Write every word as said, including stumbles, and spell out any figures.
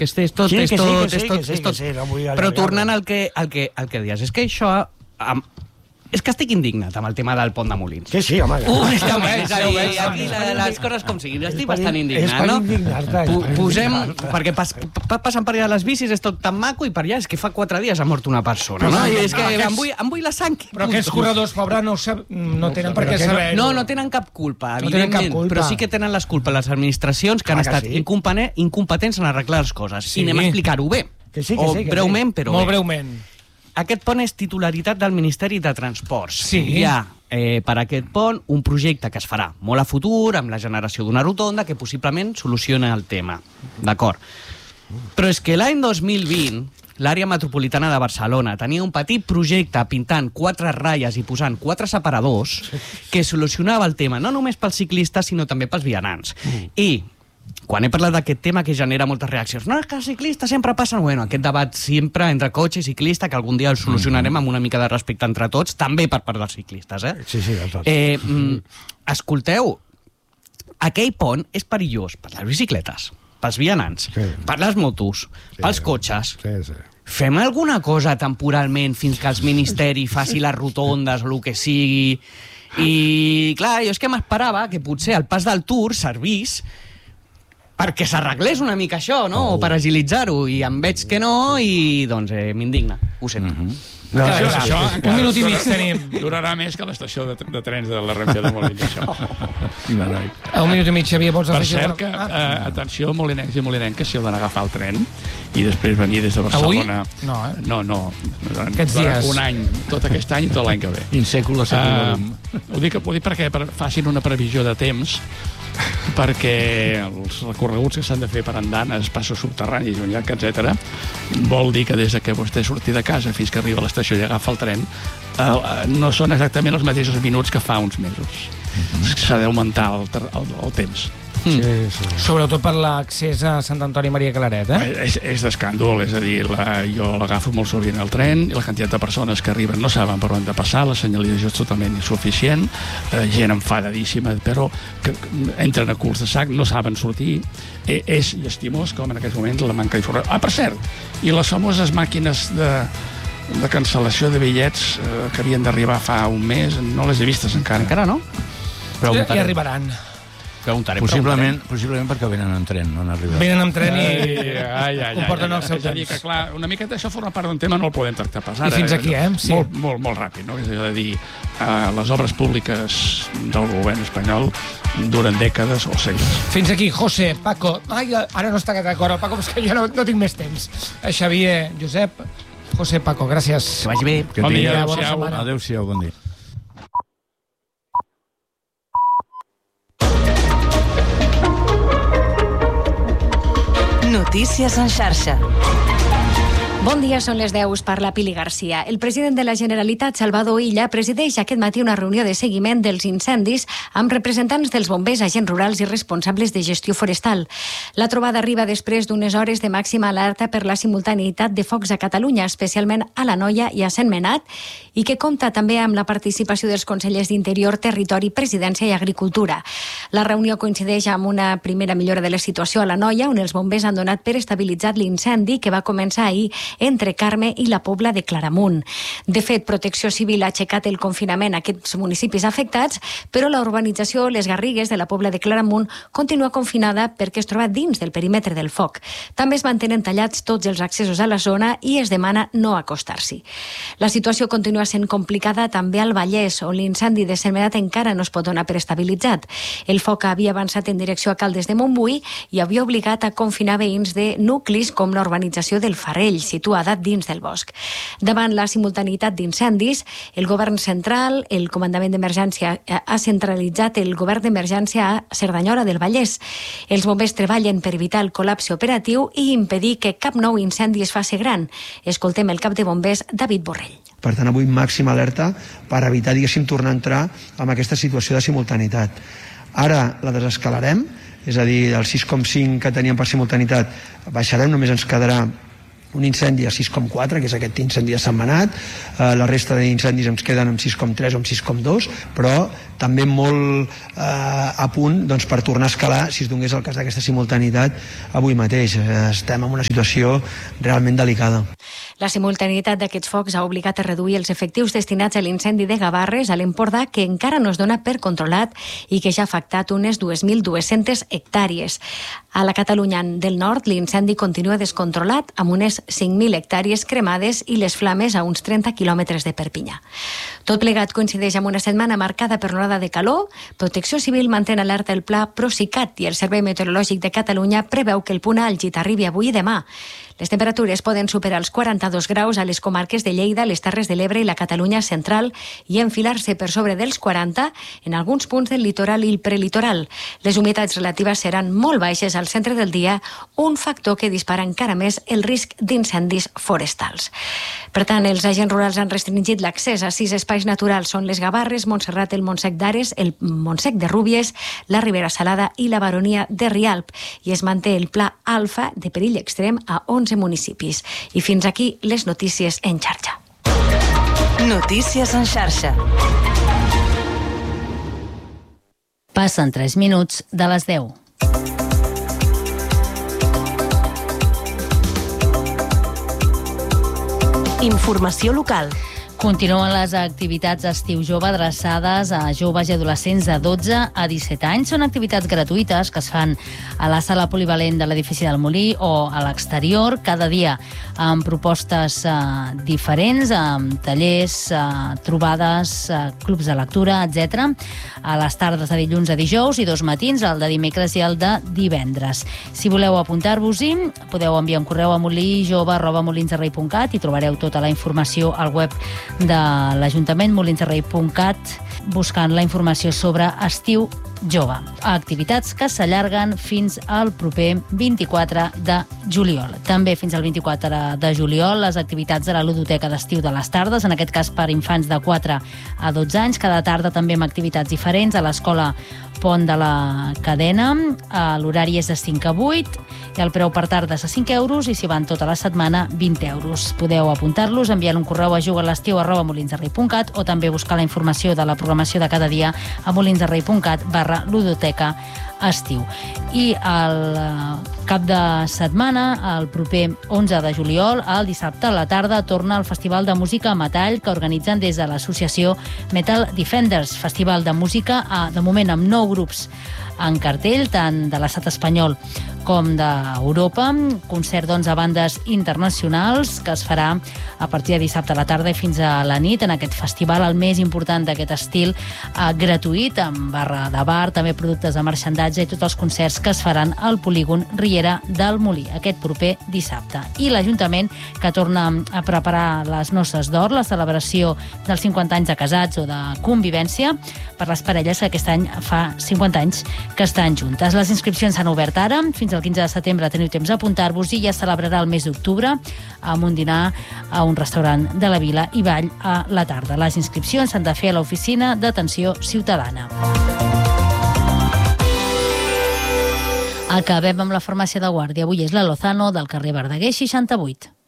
que és tot, sí, és que tot, sí, que és sí, tot, que sí, és tot. que sí, no vull Però allargar-ho. tornant al que, al que, al que deies, és que això... Am, és que estic indignat amb el tema del pont de Molins. Que sí, home. Honestament, és a dir, aquí les coses com siguin. Estic bastant indignat, no? Posem... Perquè passant per allà les bicis és tot tan maco i per allà és que fa quatre dies ha mort una persona, no? I és que em vull la sang. Però aquests corredors, pobra, no tenen per què saber. No, no tenen cap culpa, evidentment. Però sí que tenen les culpes les administracions que han estat incompetents en arreglar les coses. I anem a explicar-ho bé. O breument, però bé. Molt breument. Aquest pont és titularitat del Ministeri de Transports. Sí. Hi ha eh, per aquest pont un projecte que es farà molt a futur, amb la generació d'una rotonda, que possiblement soluciona el tema. D'acord. Però és que l'any dos mil vint, l'àrea metropolitana de Barcelona tenia un petit projecte pintant quatre ratlles i posant quatre separadors que solucionava el tema, no només pels ciclistes, sinó també pels vianants. I quan he parlat d'aquest tema que genera moltes reaccions, no, és que els ciclistes sempre passen... Bueno, aquest debat sempre entre cotxe i ciclista, que algun dia el solucionarem amb una mica de respecte entre tots, també per part dels ciclistes, eh? Sí, sí, de tots. Eh, mm, escolteu, aquell pont és perillós per les bicicletes, pels vianants, sí. per les motos, sí. pels cotxes. Sí, sí. Fem alguna cosa temporalment fins que els ministeris faci les rotondes o el que sigui. I, clar, jo és que m'esperava que potser el pas del Tour servís perquè s'arreglés una mica això, no? Oh. O per agilitzar-ho, i em veig que no, i doncs eh, m'indigna. Ho sento. Mm-hmm. No, això, això, això, un minut i mig tenim. Durarà més que l'estació de, de trens de la Renfe de Molins, això. Oh. Un minut i mig, Xavier, vols per cert que, ah. eh, atenció, molinencs i molinenques, si heu d'anar a agafar el tren i després venir des de Barcelona... Avui? No, eh? No, no. Aquests dies. Un any, tot aquest any i tot l'any que ve. In secula secularum. Uh, ho dic, ho dic perquè per, facin una previsió de temps, perquè els recorreguts que s'han de fer per andanes, passos subterranis, un llac, etcètera, vol dir que des que vostè surti de casa fins que arriba a l'estació i agafa el tren, eh, no són exactament els mateixos minuts que fa uns mesos. Mm-hmm. S'ha d'augmentar el, el, el temps. Sí, sí. Sobretot per l'accés a Sant Antoni Maria Claret, eh? És, és d'escàndol, és a dir, la, jo l'agafo molt sovint al tren i la quantitat de persones que arriben no saben per on de passar, la senyalització és totalment insuficient, eh, gent enfadadíssima, però que entren a curs de sac, no saben sortir. Eh, és llastimós com en aquest moment la manca d'informació. Ah, per cert, i les famoses màquines de de cancel·lació de bitllets eh, que havien d'arribar fa un mes, no les he vistes encara. Encara no? Ja, ja arribaran. Preguntarem, possiblement, possiblement perquè venen en tren, no han arribat. Venen en tren i ai, ai, comporten ai, el seu és a dir, que clar, una miqueta això forma part d'un tema, no el podem tractar pas ara. I fins aquí, eh? Sí. Molt, molt, molt ràpid, no? És a dir, eh, les obres públiques del govern espanyol duren dècades o segles. Fins aquí, José, Paco... Ai, ara no està d'acord, Paco, és que jo no, no tinc més temps. Xavier, Josep, José, Paco, gràcies. Que vagi bé. Que bon dia, adéu-siau. Adéu-siau, bon dia. Notícies en xarxa. Bon dia, són les deu, us parla Pili Garcia. El president de la Generalitat, Salvador Illa, presideix aquest matí una reunió de seguiment dels incendis amb representants dels bombers, agents rurals i responsables de gestió forestal. La trobada arriba després d'unes hores de màxima alerta per la simultaneïtat de focs a Catalunya, especialment a l'Anoia i a Sentmenat, i que compta també amb la participació dels consellers d'Interior, Territori, Presidència i Agricultura. La reunió coincideix amb una primera millora de la situació a l'Anoia, on els bombers han donat per estabilitzat l'incendi que va començar ahir entre Carme i la Pobla de Claramunt. De fet, Protecció Civil ha aixecat el confinament a aquests municipis afectats, però la urbanització Les Garrigues de la Pobla de Claramunt continua confinada perquè es troba dins del perímetre del foc. També es mantenen tallats tots els accessos a la zona i es demana no acostar-s'hi. La situació continua sent complicada també al Vallès, on l'incendi de Sentmenat encara no es pot donar per estabilitzat. El foc havia avançat en direcció a Caldes de Montbui i havia obligat a confinar veïns de nuclis com la urbanització del Farell, situada dins del bosc. Davant la simultaneïtat d'incendis, el govern central, el comandament d'emergència, ha centralitzat el govern d'emergència a Cerdanyola del Vallès. Els bombers treballen per evitar el col·lapse operatiu i impedir que cap nou incendi es faci gran. Escoltem el cap de bombers, David Borrell. Per tant, avui màxima alerta per evitar, diguéssim, tornar a entrar en aquesta situació de simultaneïtat. Ara la desescalarem, és a dir, el sis coma cinc que teníem per simultaneïtat baixarem, només ens quedarà un incendi a sis coma quatre, que és aquest incendi de Sentmenat, eh, la resta d'incendis ens queden amb sis coma tres o amb sis coma dos, però també molt eh, a punt doncs, per tornar a escalar si es donés el cas d'aquesta simultaneïtat avui mateix. Estem en una situació realment delicada. La simultaneïtat d'aquests focs ha obligat a reduir els efectius destinats a l'incendi de Gavarres a l'Empordà, que encara no es dona per controlat i que ja ha afectat unes dos mil dues-centes hectàrees. A la Catalunya del Nord, l'incendi continua descontrolat, amb unes cinc mil hectàrees cremades i les flames a uns trenta quilòmetres de Perpinyà. Tot plegat coincideix amb una setmana marcada per l'onada de calor. Protecció Civil mantén alerta el pla Procicat i el Servei Meteorològic de Catalunya preveu que el punt àlgid arribi avui i demà. Les temperatures poden superar els quaranta-dos graus a les comarques de Lleida, les Terres de l'Ebre i la Catalunya central i enfilar-se per sobre dels quaranta en alguns punts del litoral i el prelitoral. Les humitats relatives seran molt baixes al centre del dia, un factor que dispara encara més el risc d'incendis forestals. Per tant, els agents rurals han restringit l'accés a sis espais naturals. Són les Gavarres, Montserrat, el Montsec d'Ares, el Montsec de Rúbies, la Ribera Salada i la Baronia de Rialp. I es manté el pla alfa de perill extrem a onze municipis. I fins aquí les notícies en xarxa. Notícies en xarxa. Passen tres minuts de les deu. Informació local. Continuen les activitats Estiu Jove adreçades a joves i adolescents de dotze a disset anys. Són activitats gratuïtes que es fan a la sala polivalent de l'edifici del Molí o a l'exterior, cada dia amb propostes eh, diferents, amb tallers, eh, trobades, eh, clubs de lectura, etcètera. A les tardes de dilluns a dijous i dos matins, el de dimecres i el de divendres. Si voleu apuntar-vos-hi, podeu enviar un correu a molijove arroba molinsderrei punt cat i trobareu tota la informació al web de l'Ajuntament, molinsderrei punt cat, buscant la informació sobre Estiu Jove. Activitats que s'allarguen fins al proper vint-i-quatre de juliol. També fins al vint-i-quatre de juliol les activitats de la ludoteca d'estiu de les tardes, en aquest cas per infants de quatre a dotze anys. Cada tarda també amb activitats diferents a l'escola Pont de la Cadena. L'horari és de cinc a vuit i el preu per tardes a cinc euros i si van tota la setmana vint euros. Podeu apuntar-los enviant un correu a jugalestiu arroba molinsderrei punt cat o també buscar la informació de la programació de cada dia a molinsderrei punt cat barra ludoteca estiu. I al cap de setmana, el proper onze de juliol, el dissabte a la tarda, torna el Festival de Música a Metall que organitzen des de l'associació Metal Defenders. Festival de música, de moment amb nou grups en cartell, tant de l'estat espanyol com d'Europa. Concert doncs, a bandes internacionals que es farà a partir de dissabte a la tarda i fins a la nit en aquest festival, el més important d'aquest estil, eh, gratuït, amb barra de bar, també productes de marxandatge i tots els concerts que es faran al polígon Riera del Molí aquest proper dissabte. I l'Ajuntament, que torna a preparar les noces d'or, la celebració dels cinquanta anys de casats o de convivència per les parelles que aquest any fa cinquanta anys que estan juntes. Les inscripcions s'han obert ara, fins al quinze de setembre teniu temps d'apuntar-vos i ja es celebrarà el mes d'octubre amb un dinar a un restaurant de la Vila i ball a la tarda. Les inscripcions s'han de fer a l'oficina d'atenció ciutadana. Acabem amb la farmàcia de Guàrdia. Avui és la Lozano del carrer Verdaguer seixanta-vuit.